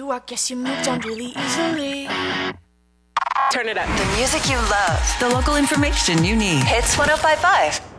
you, I guess you moved on really easily. Turn it up. The music you love. The local information you need. Hits 105.5.